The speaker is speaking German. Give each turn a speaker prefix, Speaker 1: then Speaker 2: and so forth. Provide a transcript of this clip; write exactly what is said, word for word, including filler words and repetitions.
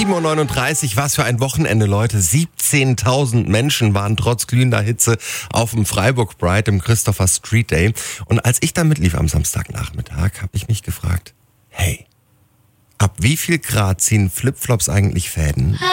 Speaker 1: sieben Uhr neununddreißig, was für ein Wochenende, Leute. siebzehntausend Menschen waren trotz glühender Hitze auf dem Freiburg Pride im Christopher Street Day. Und als ich da mitlief am Samstagnachmittag, habe ich mich gefragt, hey, ab wie viel Grad ziehen Flipflops eigentlich Fäden?